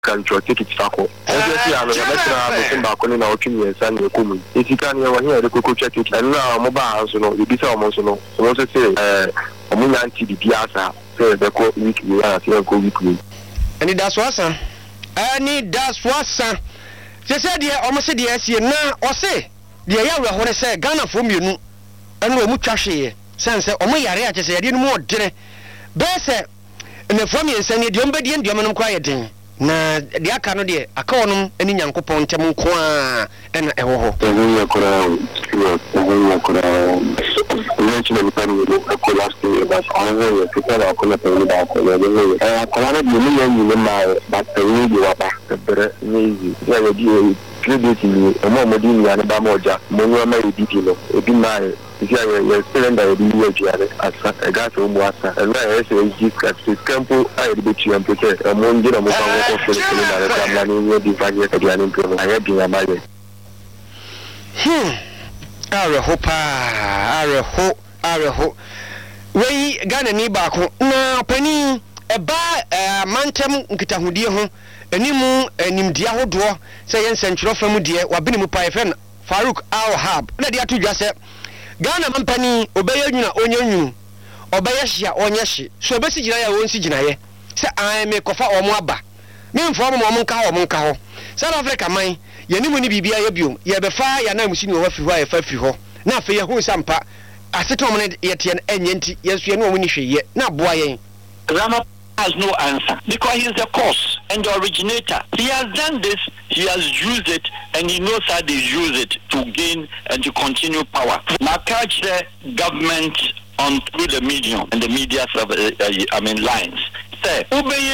can take it tackle. Obviously, I'm a back on our community and your community. If you can hear the cocoa check it, and now mobile, you know, the bisa almost, you know, I want to say, I'm going to be Piazza, say the co weekly, I feel go weekly. And that's what, sir. They said, yeah, almost said, yes, you know, or say, the Yara, what I said, Ghana from you, and we're much trashy. Sans, or my area, just say, I didn't want dinner. Best, and the from you and send you the obedient German quiet. Na dia kanu de akawonum eni nyankopon ntem kwa ena ewo ewo yakora eventually pani de collapse but always people are calling for that akwana de ni yin ma but we di waba bere ni ya di credit ni omomodi ni ya ba moja mo nwa ma editi no ebi ma ya cylinder di ya asa gas o mu asa and na SG campo ai de bitu am pete mo ngira mo ba ko so cylinder ka ma ni di fanye ka dia ni pro aye bi ya ma ye areho we Ghana ni ba ko na pani eba mantem nkitahudie ho animu animdia hodo se yen senchiro famu die wabini mu pa efen Farouk Al-Hab na dia to dwase Ghana mampani obeye nwuna onyanwu obeye hia onyehye so obesi gina ya wonsi gina ye se me kofa omo aba me mfo omo nka ho South Africa man yanimu ni bibia ye biom ye befa ya na musi ni wo fi ho ya fa fi ho na afa ye hu sampa asetom ne ye tie enye nti yesu ye no ni hweye na boa yen Rama has no answer because he is the cause and the originator. He has done this, he has used it, and he knows how to use it to gain and to continue power. Now, catch the government on through the medium and the media lines. Say,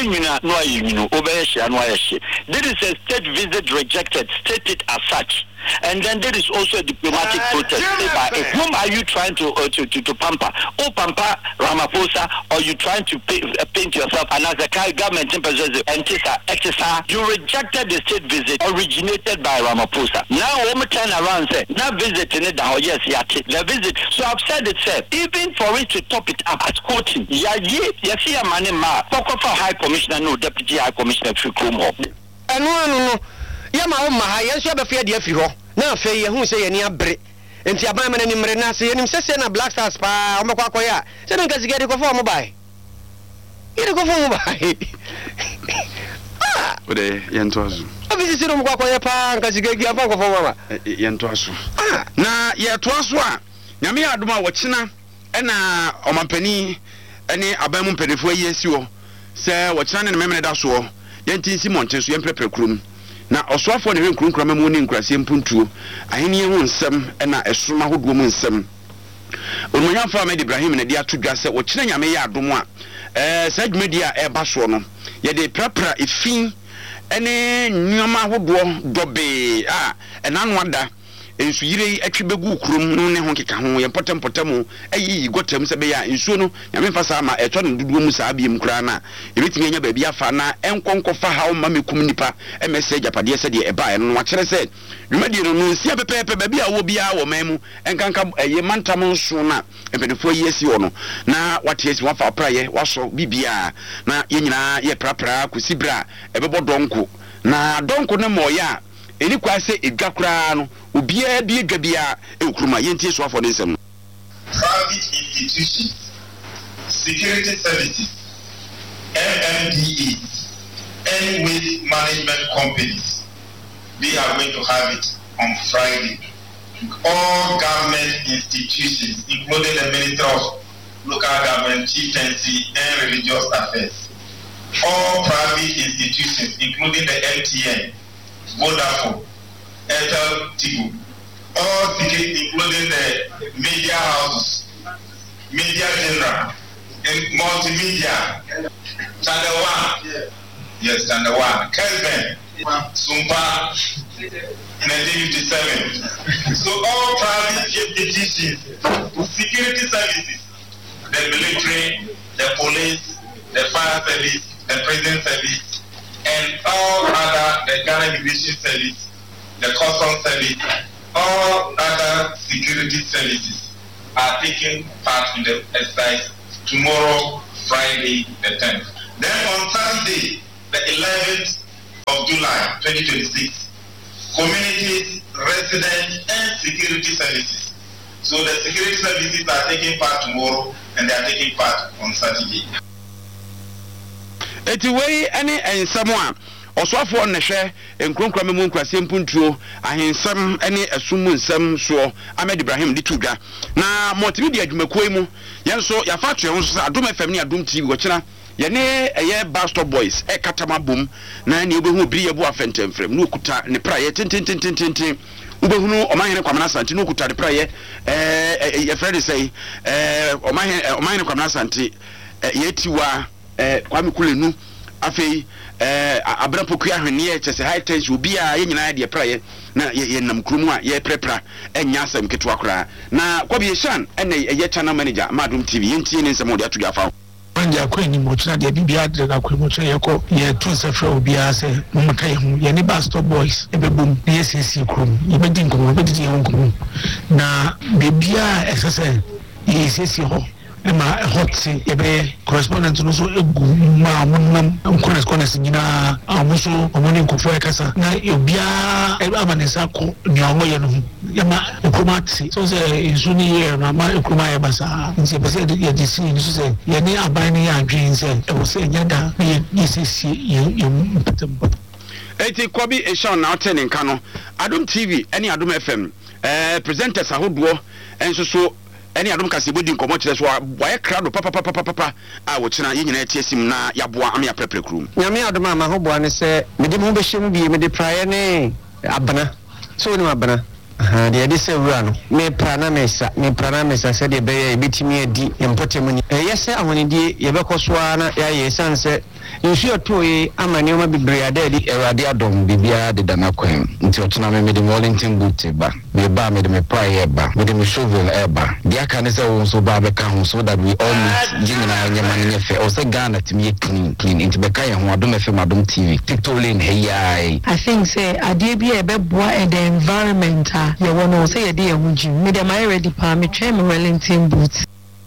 this is a state visit rejected, stated as such. And then there is also a diplomatic protest. Whom are you trying to pamper? Oh, pamper Ramaphosa, or you trying to paint yourself and as a government and you rejected the state visit originated by Ramaphosa. Now, when we turn around and say, now visit in it, oh yes, the visit. So I've said it, sir, even for it to top it up as quoting, yes, High Commissioner, no Deputy High Commissioner, no. Yama ha yenso abefia de afi ho na afi ye hu se ye ni abre enti aban ma ni mre na se ye nim se na Black Stars pa o mekwa akoya se na nka sigede ko fo mo bai ire ko fo mo bai ode yento azu abisi se no mekwa akoya pa nka sigede afa ko fo mama yento azu na ye to azu a nyame adoma wo kina na omampani ene aban mu mpanefo yi asi wo se wo kina ne memene da so yenti si monten so yemprepre krum na oswafo ne nkrunkura mamu ne nkurase mpuntuo aheni hu nsem na esoma hodo mu nsem onmanyamfa Ahmed Ibrahim ne dia to dwase wo kina nyame ya adom a sadwumadi a eba so no ye de prapra efin ene nyoma hodo dobe enano ada ensu yire atwi begu kurum no ne ho keka ho ye potem ayi gotam se be ya ensu no nyame fa sa ma eto no duduo mu sa biem kura na ebetimi anya ba bia fa na enkonkofa ha ma mekum nipa message apade se de eba no wa kire se dwumadi no nsia pepepe ba bia wo bia wo mamu enkanka ye mantam nso na empedefo yi asi wo no na wate asi wafa praye waso bibia na ye nyina ye prapra kusibra ebebo donko na donko ne moya eni kwase edwakra no obia bi edwabia enkruma yentie so afọ nsem private institutions security services MMDA and waste management companies we are going to have it on Friday. All government institutions including the Ministry of Local Government, Chieftaincy and Religious Affairs, all private institutions including the MTN, Vodafone, Airtel, Tigo, all tickets including the media houses, Media General, and multimedia, Channel 1, yes, Channel 1, Kelvin, Sumpa, 1957. So all private institutions, security services, the military, the police, the fire service, the prison service, and all other, the Ghana Immigration Service, the Customs Service, all other security services are taking part in the exercise tomorrow, Friday, the 10th. Then on Saturday, the 11th, July 2026. Communities, residents, and security services. So the security services are taking part tomorrow and they are taking part on Saturday. Eti wei ene ensam a oswafo nnehwe enkronkra memu nkrase mpuntuo ahensam ene esum nsam so Ahmed Ibrahim ditudwa na multimedia adwumakoi mu yenso yafa atwe ho so Adom FM ne Adom TV wochina yene eye Bastard Boys katama bom na ne obehu obiri yebu afentemfrem no okuta ne praye tintintintintin ubehunu omahene Kwamana Santi no okuta ne praye ye Fred say omahene Kwamana Santi yetiwa Kwame Kulenu afei abrapoku ahwene chese high tension obi a yenyina de praye na ye nam krumu a ye prepra enya asem ketwa kra na Kwabi Shan ene ye channel manager Adom TV yentie ne nsem ode atoga fa anja kwani mochina de bibia de na kwani mochina yeko ye to se fra obia se mumka ye hu ye ne Bastard Boys ebebum ye sesi krum ye bedi nkomo bedi ye nkomo na bibia esese ye sesi ho ema hot ebe correspondent no so egu ma munam correspondence nyina amuso omoni nkofo ekasa na obia amanesa ko ni awo ye no yama ekromati so se isu ni ye na ma ekroma ye basa nse bese ye disi ni so se ye ni aban ni adwen se e wo se nyada ye sesi ye mpatem. Eti Kwabi Shan na otene nka no Adom TV ene Adom FM presenters ahodo enso so ene Adom kase bodi nkomo kire so waye krado papa a wo kina yenyina etiesim na yaboa am ya preprekrum nyame Adom ama hoboa ne se mede mo behyem bi mede praye ne abana so ni abana de de se wura no me prana mesa se de be bitimi adi empotem ni yese ahonidi ye bekosoa na ya yesanse nsu otoye amane oma bibriade adi Erade Adom bibia de dana kwen nti otuna me de Wellington boot ba me de me prayer ba me de me shovel eba dia kan se wo so ba be ka ho so that we all meet jingina nyama ne fe o se Ghana timi clean nti be ka ye ho Adom FM Adom TV TikTok lane hey I think say ade bi e be boa e the environment ye wono say ye de hu ji me de my ready pa me try me Wellington boot.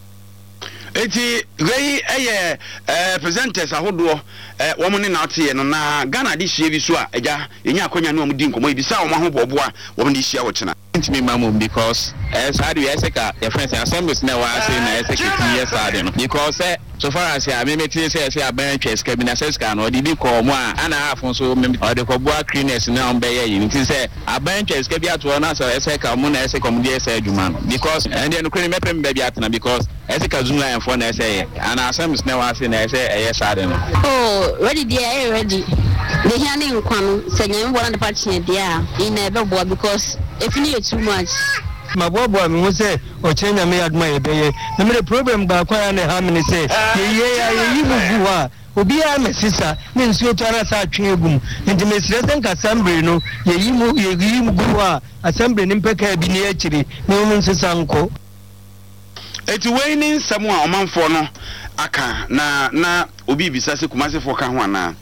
Eti wei eye presenters ahodo wo mo ne na ate no na Ghana de hie bi so a eja enya akonya ne o mudi nkomo bi sa wo ho boboa wo mo de hia wo chena me mamu because sad we eseka your friends assemblies na wa say na eseka years sad no because so far as I me say aban twa bi na seska no de bi ko mo a ana afon so me de ko boa cleaners na on be ye nti say aban twa bi ato na so eseka mo na eseka mo de esa adwuma because and then no me pem be atena because eseka zunu en for na say ana assemblies na wa say na say sad no oh ready there ready the hearing kwano say nyam bona de party there in ebe because if you need too much mabobo mi ho se o chenya me aduma ye beye na me problem ba kwa ya ne ha me se ye yi mu ha obi a mesisa ne nsuo to ara sa atwe egum nti me sire sen ka assembly no ye yi mu gu ha assembly ni mpeka bi ne akiri ne mu nsisa nko eti wei ni nsam a omanfo no aka na obi bisa se kumasefo ka ho ana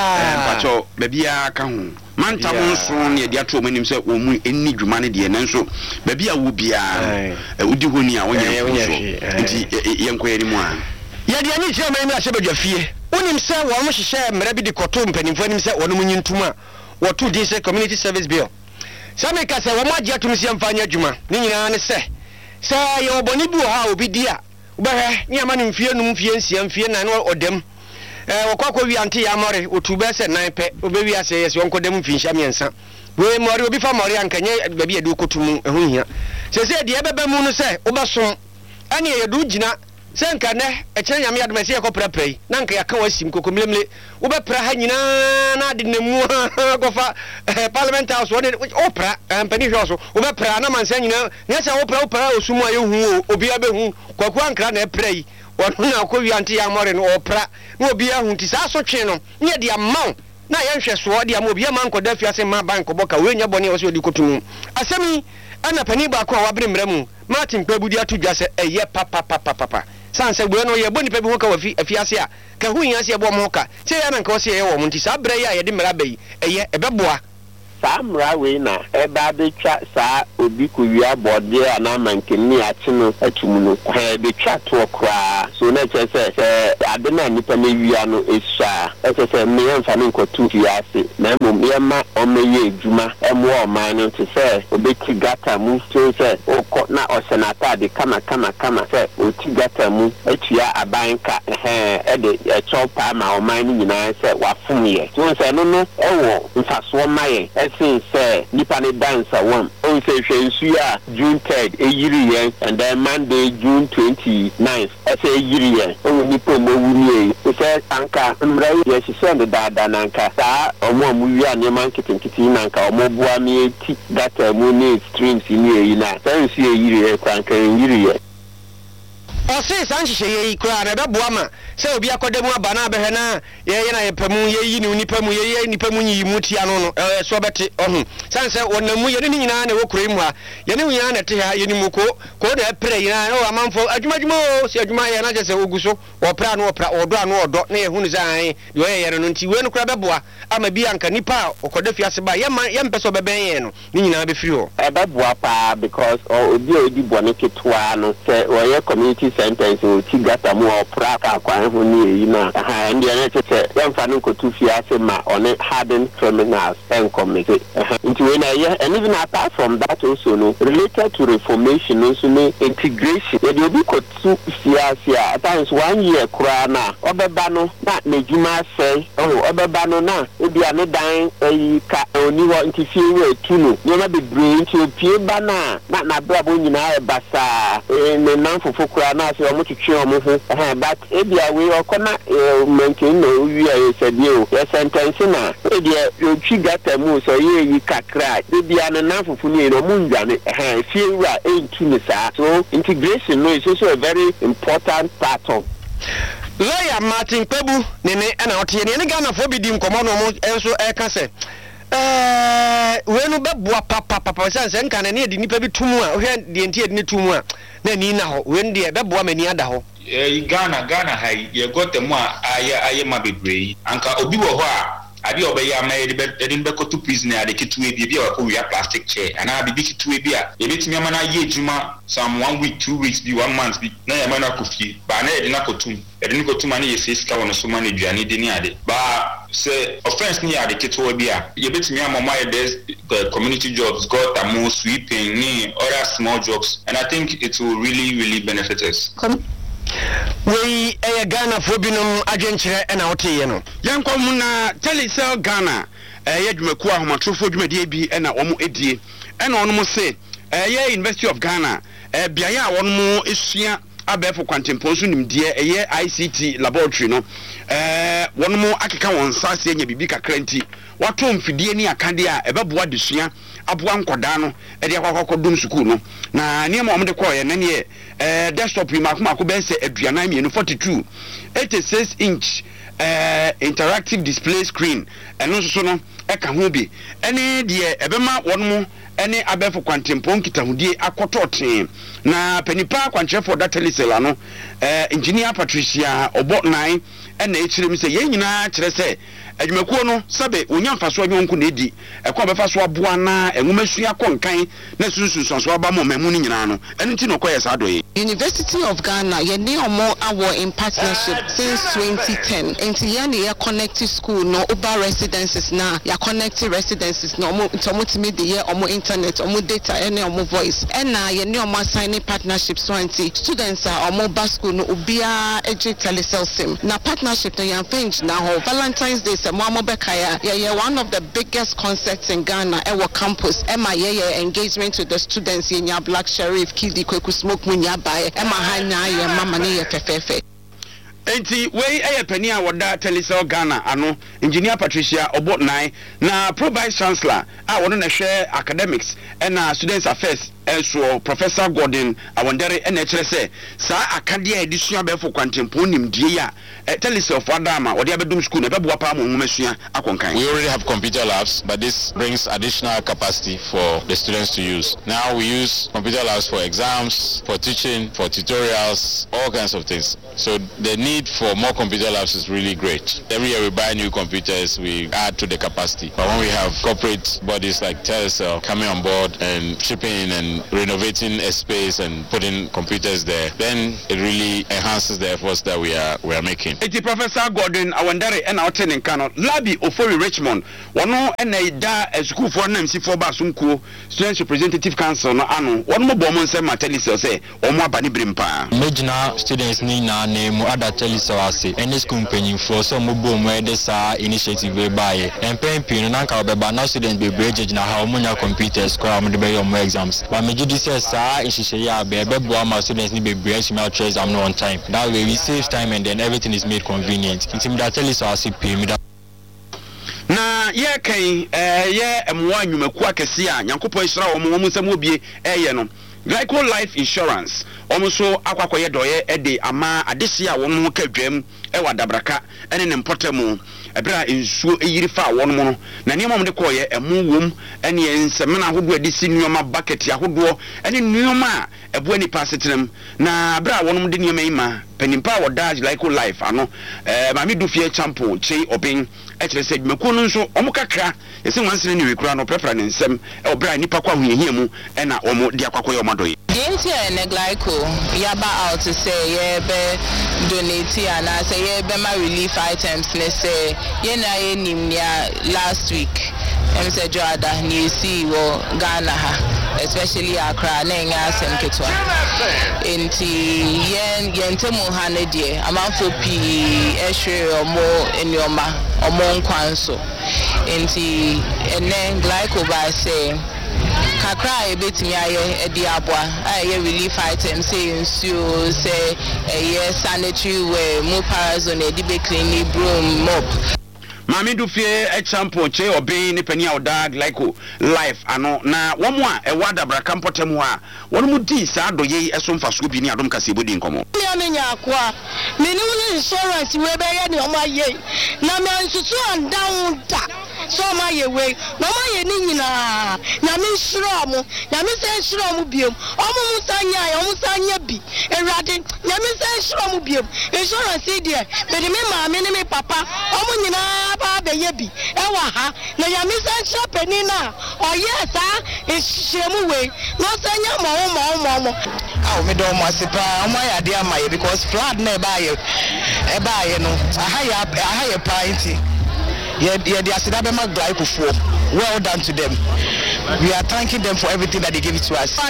babia ka ho manta mo nso ne de ato manim se wo mu enni dwuma ne de nanso babia wo bia udi honi a wonye so nti yenkoyani mu a ya de ani kire mai ahye badwafie wonim se wo mo hyehyɛ mmara bi de koto mpanimfo anim se wono munyi ntuma wo to di se community service bill same ka se wo mo agye atum se mfanya adwuma ne nyina ne se ye oboni bi wo ha obi di a ubere ni ama ne mfie num mfie nsia mfie na no odem wokwa wi anti ya more otube se nan pe obewi ase yes wonko dem mfinhya miensa we more obi fa more ankanye babi edu kotum ehu hia se de ebeba mu no se obasom ane ye du gina se nka ne ekye nyame adom se ye ko praprai na nka yaka wasim kokomlemle ubepra ha nyina na de nemu gofa parliament house woni opra ampani hwoso ubepra na mansa nyina ne se opra osumu ayehu obi abehu kwaku ankra na eprai wono na akwa wi anti ya more no opra na obi ahu nti sa so twe no ne de amount na ye nhwe so de am obi ama nkoda fiase ma bank boka we nya bone wo se odi kotum asemi ana pani ba ko wa bremra mu Martin Pabudi atudwa se eye papa sanse gbe no ye boni pa bi ho ka wa fiase a ka hu yin ase ebo mo ka se ya na nka wo se ye wo mo nti sa bra ya ye de mra bayi eye ebeboa Samra we na eba betwa sa obi kuwia bode ana mankeni achi no atumuno betwa to okra so na chese se ade na nipa na wia no esha chese me yemfa ne nkotu fiase na ɛbɛma ɔmɛyɛ adwuma ɛmoa ɔman no to sɛ obɛti gata mu so sɛ okɔ na ɔhyɛ n'atade kama sɛ oti gata mu atua aban ka ɛde ɛkyɛw paa ma ɔman no nyinaa sɛ wafom yɛ so sɛ no ɛwɔ mfasoɔ ma yɛ ɛsen sɛ nipa ne dansa wɔm ɔn sɛ hwɛ nsu a June 3rd ɛyiri yɛn and then Monday June 29th ɛsɛ ɛyiri yɛn ɔwɔ nipa mu awunie sɛ anka mmara yi yɛhyehyɛ no daadaa nanka saa ɔmo a muwie a nneɛma nketenkete nanka ɔmo boa me eti gata mu ne streams ni eyi na sɛ nsu ɛyiri yɛ kwanka ɛyiri yɛ ɔse saa nhyehyɛ yi koraa na ɛbɛboa ma sɛ obi akɔda mu aba na abɛhɛ na yɛyɛ na yɛpɛ mu yɛyi ne nipa mu yɛyɛ nipa mu nyiyi mu tia no so ɔbɛte ɔho sane sɛ wɔnam mu yɛne ne nyinaa na ɛwɔ kuro yi mu ha yɛne wo nyinaa na ɛte ha yɛne mu ko na ɛprɛ nyinaa o amanfo adwuma o sɛ adwuma yɛ na kyɛ sɛ wɔgu so wɔpra no wɔdɔ ano wɔdɔ na yɛhu ne sɛ ae deɛ ɔyɛ yɛ no nti wei no koraa bɛboa ama bi anka nipa a ɔkɔda fiase ba yɛmpɛ sɛ ɔbɛbɛn yɛn no ne nyinaa bɛfiri hɔ ɛbɛboa paa because obi a ɔdi bɔne ketewa no sɛ wɔyɛ community sentence oti gata mu opra ka kwan ho ni eyi na ndi na tete yamfa no kotu fiase ma on hardened criminals and commit into when and even apart from that also no related to reformation also no integration they dey be kotu fiase at times 1 year kura na obeba no na nejuma say obeba no na ebi ane dan eyi ka oni ho ntifie we tunu nyoma be brain to pie ba na brabo nyina e basa ne nanfofo kura na se omo twetwe omo ho but ebia we okona maintain no wi a said you sentence na ebia otwi gata mu so ye yi kakra ebia ne nanfofo ni no mu ndwane fie wura entu ne saa so integration no is also a very important part of lawyer Martin Kpebu nene na otie ne Ghana fo bi di nkomo no mo enso e ka se we no beboa papa sense nka na ne di nipa bi tumu a ohwe de enti edi ne tumu a na ni na ho we ndie beboa mani ada ho Ghana hai ye got them aye mabebrei anka obi wo ho a ade obeya ama ye de be ko to prison ade kitue bi a ko wia plastic chair ana bibi kitue bi a ye betimi ama na ye adwuma some 1 week 2 weeks bi 1 month bi na ye ma na kofie ba na ye de na kotum ani ye fiska wono so ma na duane de ni ade ba say offense ni ade kitue bi a ye betimi ama ma ye community jobs got am sweeping ni other small jobs and I think it will really benefit us. We Ghana for binum agenture and out here no. Yankom na Telecel Ghana yadwumaku ahomatrofo dwumadie bi na omo edie na onomo se University of Ghana biaya a onomo esua abefo kwantempo so nimdie ICT laboratory no onomo akeka won sase anya bibi kakra nti wato mfidie ni akade a ebeboa desua aboa nkoda no ede akwakodum school no na niam omo de koye na ne desktop makoma be se aduana mienu 42 86 inch interactive display screen eno so no eka ho bi ene de ebema wonmo ene abefo kwantempo nkitahudie akototen na panipa kwanchefo Telecel no engineer Patricia Obotnai ena echirem se ye nyina kire se adwumakuo no sabe onya mfaso adwonku na edi ekwa befaso aboa na enwumasua konkan na sunsunso aba mo mamu ni nyina no eno ti no koye sa doye University of Ghana ye ne omo awo in partnership since 2010 enti ye ne ye connect school no uba residences na ya connect residences no omo timi de ye omo internet omo data ene omo voice ena ye ne omo sign partnership so anti students are omo ba school no obia eje Telecel sim na partnership no yan page na ho Valentine's Day se mo bekaya ye one of the biggest concerts in Ghana ewo campus ema ye engagement with the students ye nya Black Sheriff Kidi Kweku Smoke munya bae ema hanya ye mama ne ye fefefe enti we pani a woda Telecel Ghana ano engineer Patricia Obotnai na pro vice chancellor a wono na hwe academics and students affairs so Professor Gordon Awondere ene kire se sa akade a edisua befo kwantempo nimdie ya Telecel for Adama odi abedum school na beboa pa mo nwumasua akonkan. We already have computer labs, but this brings additional capacity for the students to use. Now we use computer labs for exams, for teaching, for tutorials, all kinds of things. So the need for more computer labs is really great. Every year we buy new computers, we add to the capacity. But when we have corporate bodies like Telecel coming on board and chipping in and renovating a space and putting computers there, then it really enhances the efforts that we are making. Eti Professor Gordon Awandare and our tenant Kano Labi Ofori Richmond wano ene da school for NMC for Basunku Students Representative Council no ano one mo bomo nsem mateli say omo abani brimpa Major students ni na name ada tell so ase any school penyin for so mo bomo de sa initiative we buy empempi no nanka obeba na students be break na ha omo nya computers ko am de be your exams but me judi say sa ihihye ya be bo ma students ni be break me out exam no on time that way we save time and then everything is made convenient intim da tell so ase pay me na ye kan ye emwa anwumaku akese a Nyankopon hira wo mo nsam obie eye no Glyco Life Insurance omuso akwakoye doye ede ama adehye a won ho kadwam wa dabraka ene ne mpotemu ebra ensuo eyiri fa won mo no na niam mo de koye emu wom ene ensemena ahodo adisi nuoma bucket ahodo ene nuoma ebu ani pasetrem na abra won mo de niam ima penimpa wo dage Glyco Life ano mami do fie champo chei open ekere se dwumako no nso omo kakra yesi wansene ni wekura no prepare ne nsem obra nipa kwa hoyehia mu ena omo de akwakoye omadoye DNT and Glyco yaba out to say yeah be donate and I say yeah be my relief items let's say yeah na nimia last week em say Joada ni see wo Ghana ha especially Accra na nya asem ketwa enti yen temu ha ne die amanfo pi ehwe omo enioma omo nkwanso enti ene Glyco ba say kakra ebetimi aye edi aboa aye relief items say nsuo say sanitary wear mo parazone edi be clean broom mop Mami do fie champo che obey ni pani awda Glyco Life ano na womo a ewada braka mpotemu a wono mu di sa doye esomfa so bi ni adom kase bodi nkomo mi amenya akwa meni woni insurance we be ye ni omaye na me nsusu andan da so omaye we na omaye ni nyina na me nsuro mo na me se nsuro mo biem omo musanya bi ewrade na me se nsuro mo biem insurance die be me ma me ni me papa omo nyina ba be ye bi ewa ha na ya me se nsuro pani na oyesa ehyiemu we no sanya mo aw me do mo asipa omo ya de amaye because flood na eba ye no aha ya painti yeah the Asidabema Glyco for well done to them. We are thanking them for everything that they give to us.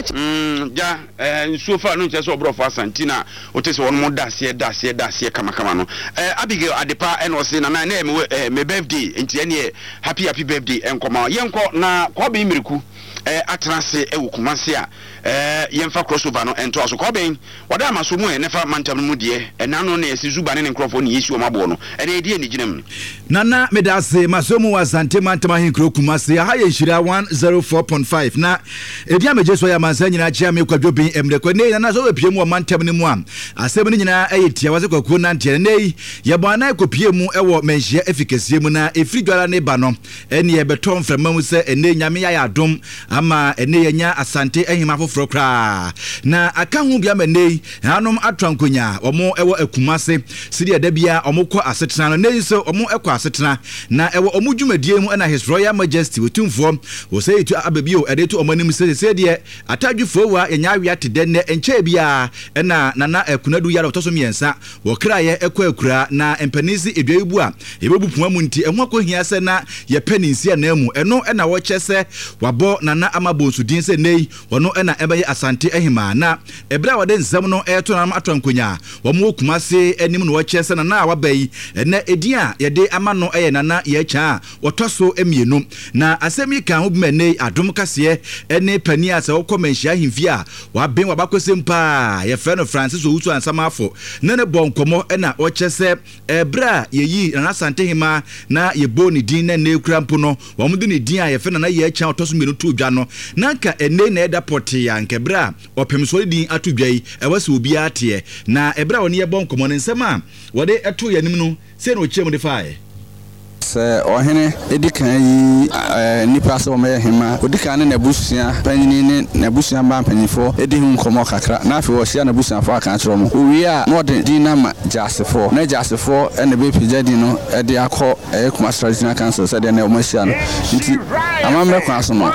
So far no just obro for Santina o te se won mo dasie kama no Abigail Adepa eno na me birthday enti ene happy birthday enkoma yenko na ko be miriku atrase ewukumase a yemfa crossover no ento aso ko ben wada amaso mu nefa mantam mu de enano na esi zuba ne nkrofo ne yesi o mabo no ene de ni ginam nana medase masomu wa sante mantam ahin krokumase ha ye hira 104.5 na edia mejeso ya mansa nyina chia me kwadwobin emrekwa ne nana so wepie mu o mantam ne mu a asem ne nyina ayetia wase kwakuo nante ne ye bwana ekopie mu ewo menhia efikasie mu na efridwara ne ba no ene ye beton frema mu se ene nyame ya adom ama ene yenya asante ahima foforo kra na aka hu bia manei hanom atwankonya omo ewo akumase sidi adabia omo kɔ asetena no nei so omo ekɔ asetena na ewo omo dwumadie mu na His Royal Majesty wetumfo wo sei tu ababio edetu omo nim se de atadwufo wa yenya awia tede ne enche bia na nana akunadu yara otoso miensa wo kraye ekɔ akura na empanisi edwaibu a yebebu puma mu nti ehwa kɔ hia se na ye peninsi na mu eno na wo kyese wabo nana amabonsu din se nei wono na ebe asante ahima na ebra wade nsam no eto na atwankonya wo mo kumase anim no wakyese na wabai na edin a yede ama no nana ye kya wotoso emienu na asemi kan ho bimane adom kase ene pani ase wo komenhia himfi a waben wabakosempa ye frɛ no Francis Owusu ansamafo na ne bonkomo na wakyese ebra yeyi na asante hima na ye boni din na ne krampo no wo mo de ne din a ye frɛ na ye kya wotoso mienu tu dwa no nanka ene na eda poti ya nkebra opemso din atudwai ewase obi atie na ebra woni ye bonkomo ne nsem a wode eto yanim no se no kyem de fae se ohene edikan yi nipa so me hema odikan ne nabusua panyin ne nabusua ba panyifo edi hu nkomo kakra na afi wo hia nabusua fo aka kyerɛ mo owi a no de din na ma jasefo na jasefo ene be pijadi no ede akɔ kuma traditional council se de na o mahia no nti amamre kwa so no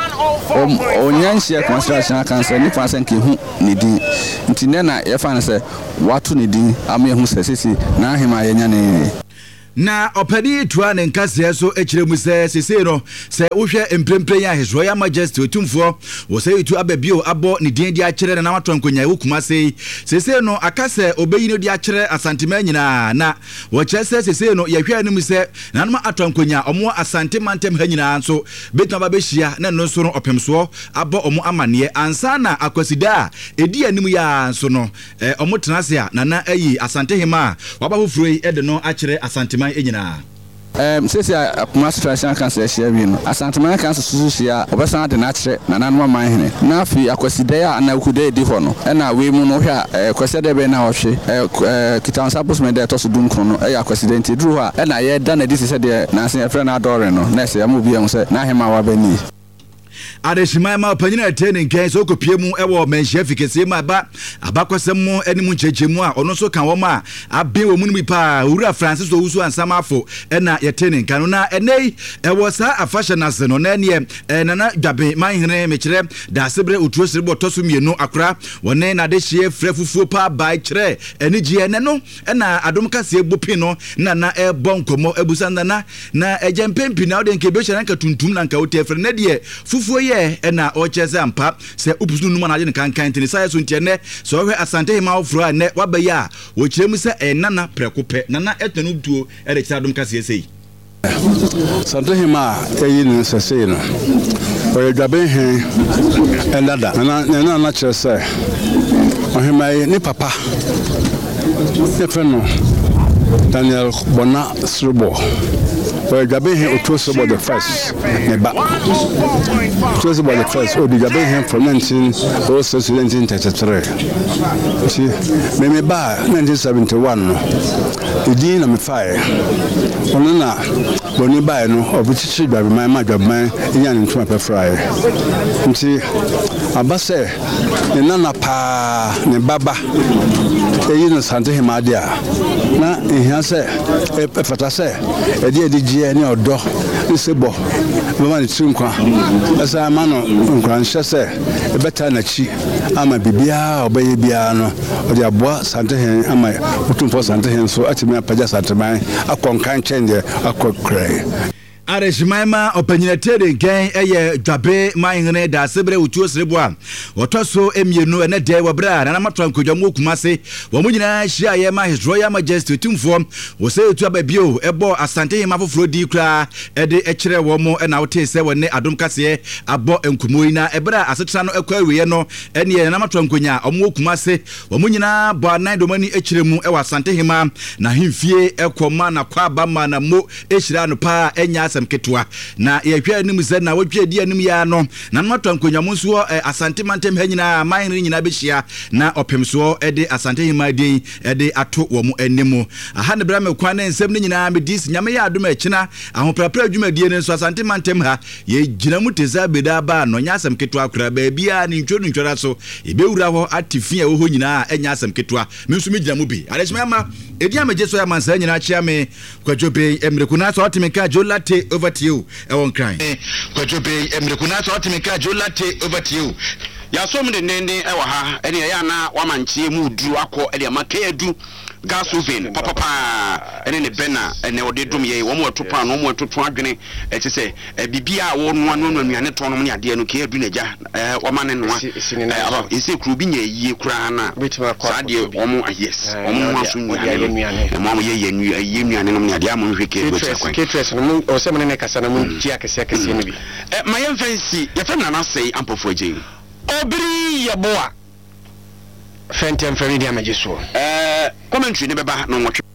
onyansia construction cancer ni fa sanke hu ne din nti na ye fa na se watu ne din ama hu sesesi na ahema yenya ne na opani toa ne nkase so ekiremu sese no se wohwe emprempre ya His Royal Majesty otumfo wo se yitu ababio abo ne din di akere na watonkonya wokuma sese no akase obeyi no di akere asantema nyina na wo kyese sese no yehwe anim se nanoma atonkonya omo asante mantem ha nyina nso betuma babehia na no so no opemso abo omo amane ansa na akwasida edi anim ya nso no omo tenase a nana ayi asante hema waba hofuroi ede no akere asante enyina sesi akuma stration cancer share bi no asantema cancer sususia obesan de na kire na nanoma manhene na afi akwasida ya na ukude di ho no na we mu no hwa kwasida be na ohwe kitan sapos me de to so dum krono ya akwasida nti duru ha na ye da na di se de na se efre na adore no na se amu bi em se na hema wa bani Adeshimama opanyina training kan so kopie mu ewo menhia fikese ma ba abakwasem mu enimu nchechemu a ono so kan wo ma abe wo mu pa ura Francis Owusu ansamafo na ye training kan na enei ewo sa afashion ase no na ne nana dwabe manhene mekire da sebre uturo sirbo toso mienu akora wone na adehie frefufuo pa ba kire enigye ne no na adom kase egbopi no na bonkomo ebusanda na ejempempi na odenke be hye nka tuntum na nka otefre ne de fufuo ye na ocheze ampa se upusu numa na je kan tini sai so ntiene so hwe asante hema ofro ne wabaya wo kiremu se enana prekope nana etanu duo ere kiradom kase sei sante hema eyi ne sese no o dwabe he elada na chese o hema ni papa efeno Daniel Bona Srubo Gabe here to about the first neba. It was about the first or the Gabe here from 1933. See, me ba 1971. The dean of fire. Onana Boni ba no obichichi ba my man yan into my fry. See, abase ne nana pa ne baba. Eyi no sante hemadia. Na ehia se efata se edi ni odo ni sebo mama ni trinkwa asa amano nkwa nhyese ebeta na chi ama bibia obaye bia no odi aboa sante hen ama otumfo sante hen so atimi apaja sante man akonkan change akokre Areshimama opanyina tere nkan eye dwabe manhene da sebre utuo serebo a otoso emienu ene de wabra na matwa nkodwam okumase wo munyina hia ye ma His Royal Majesty tumfo wo se etu ababio ebo asante hima foforo di kra ede ekire wo mo na wote se wone adom kase abo enkumoyi na ebra asetra no ekwa wiye no ene na matwa nkonya omo okumase wo munyina bo anan domani ekire mu ewa asante hima na himfie ekoma na kwa ba ma na mo ehira no pa enya ketwa na yehwe anim se na wotwe di anim ya no na matwa nkonyamu so asante mantem ha nyina manhene nyina behia na opemso ede asante hima din ede ato wo mu anim aha ne bra me kwan na nsem nyina me dis nyame ya adom akina ahoprapra adwumadie ne so asante mantem ha ye gina mu teza beda ba no nya asem ketwa akura ba bia ne ntwodu ntwora so ebewura ho atifia wo ho nyina enya asem ketwa me nso me gina mu bi adeshima edi amaje so ya mansa nyina chia me kwajobe emrekuna so atimeka jolate over to you ewon crying kwajobe emrekuna so atimeka jolate over to you ya so mde nende ewa ha ene ya na wamanchie mu duru akọ ene amakedu gasovin papa ene ne bena ene ode dum ye wo mo atopa no mo atoto adwene ekise bibia wo no nuane to no ne ade no ke edu naja wo ma ne noa ese kru bi nya yie kura na sade wo mo yes wo mo aso nuane mo ye nuane no ne ade am nhweke do chakwan ketres no o se mo ne kasa na mo tia kase kase ne bi ma ye fancy ye fa na na sei ampofo je obri yeboa fentem family amajeso commentary ne beba no nwotwe.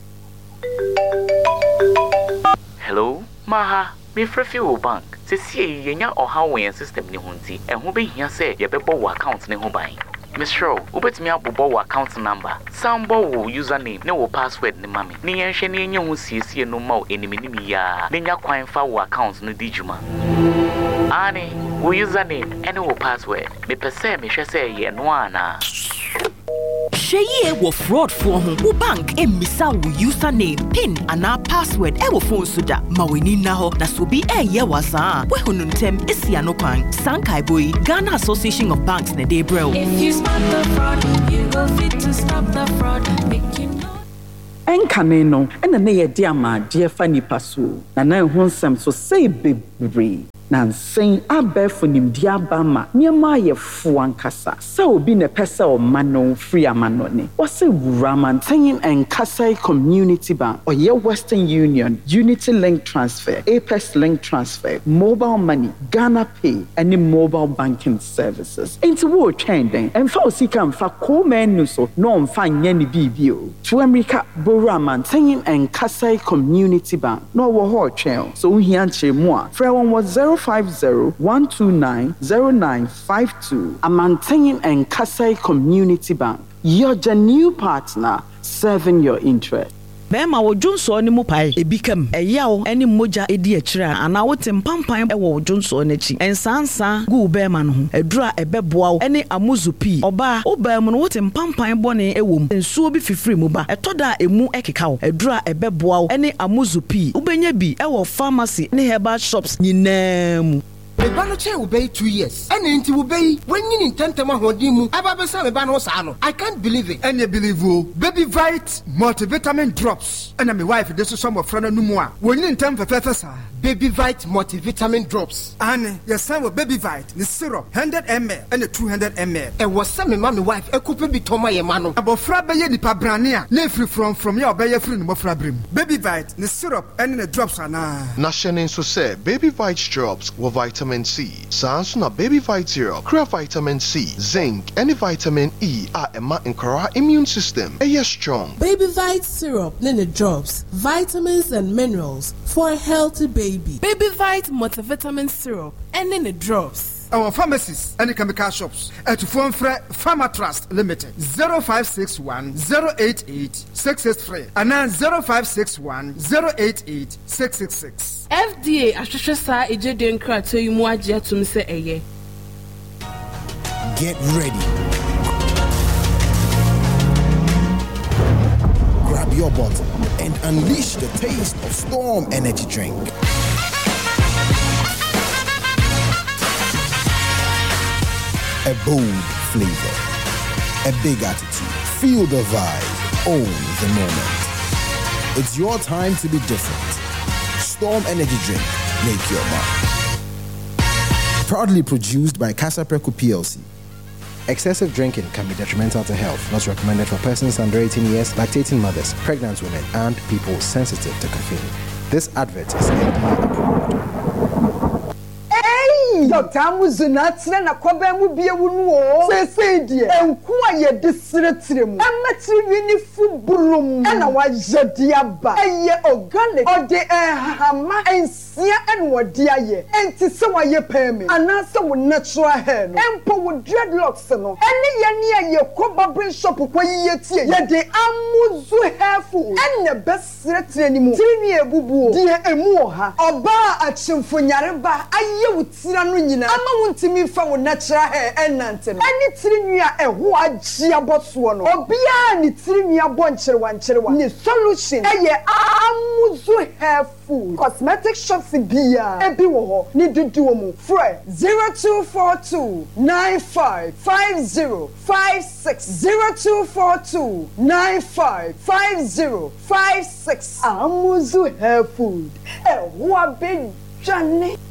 Hello maha me frefi wo bank sisi yenya oha wen system ni hunti ho behia se ye bebo wo account ne ho ban Mr. Ubetimi abobo wo account number sambo wo username ne wo password ne mami ne yenhwe ne yenye ho siesie no ma enimi ni ya ne nya kwan fa wo account no dijuma ani wo username ene wo password me pese me hwese ye no ana Sheye wo fraud for ho. Wo bank emisa wo username, PIN ana password e wo phone so da. Ma weni na ho na so bi ye wasa. We honuntem esi anokwan. Sankai boy Ghana Association of Banks na dey bro. If you spot the fraud, you go fit to stop the fraud. Make you know. Enkane no ena na ye dia ma dia fa nipa so. Na na ho nsem so say bebre. Nansen abefo nimdia bama niema ye fuankasa sa obi ne pesa o mano free amano ne wose wuramanten enkasai community bank or ye Western Union Unity Link Transfer Apex Link Transfer mobile money Ghana Pay any mobile banking services into wo train den emfa osika mfa ko menu so no mfa nya ni bibio to America wuramanten enkasai community bank no wo ho train so uhia nchemu a frɛ won was 050-129-0952. A maintaining and Kasai Community Bank. You're the new partner serving your interest. Bema wo Johnson ni mupai ebikam eyawo eni moja edi akira ana wote mpampan wo Johnson n'echi ensansa gu bema no ho edura ebeboa wo eni amuzupi oba obam no wote mpampan bone ewom ensuo bi fifiri mu ba etoda emu ekeka wo edura ebeboa wo eni amuzupi ubenya bi ewo pharmacy ne herbal shops nyinam. Ebanoche will be 2 years. And it will be when you intend to mahodimu. I can't believe it. And you believe you Baby Vite multivitamin drops. And I'm my wife, this is some of friend no more. When you intend for Professor Baby Vite multivitamin drops. And your son with Baby Vite, the syrup 100 ml and the 200 ml. And was some mommy wife a couple be Toma Yamano. About Frabaye di Pabrania, ne free from your Bayer friend Mofrabrim. Baby Vite, the syrup and the drops are now. National so say Baby Vite drops were vitamin C. Sansuna Baby Vite syrup, clear vitamin C, zinc, and vitamin E are a increase immune system. Yes, strong. Baby Vite syrup, then it drops vitamins and minerals for a healthy baby. Baby Vite multivitamin syrup, and then it drops. Our pharmacies and chemical shops at Phone Pharma Trust Limited 0561 088 663 and then 0561 088 666. FDA Ashashasa Ejeden Krato Imuaja to Mr. Eye. Get ready. Grab your bottle and unleash the taste of Storm Energy Drink. A bold flavor, a big attitude. Feel the vibe, own the moment. It's your time to be different. Storm Energy Drink, make your mark. Proudly produced by Casa Preco PLC. Excessive drinking can be detrimental to health. Not recommended for persons under 18 years, lactating mothers, pregnant women, and people sensitive to caffeine. This advert is FDA approved. Dr. Amuzunatne na kwabemu biewunu o sesedi enkuwa ye disretremu amatriwini fubrum na wajedi aba eye organic ode hama ensia enwode aye enti se waye pemi anase wo natural hair no empo wo dreadlocks no ene ye ne ye koba brain shop kwa yiye tie ye de Amuzu hairful ene besretreni mu trini ebubuo die emu ha oba achimfonyareba aye wutira no nyina ama wuntimi fa wo natural hair enante no ani tirinua eho agye aboso no obia ni tirinua boncherewa ni solution eye Amuzu hairful cosmetic shops bia ebi wo ho ni dudu mu frɛ 0242955056 0242955056 Amuzu hairful eho abedwane.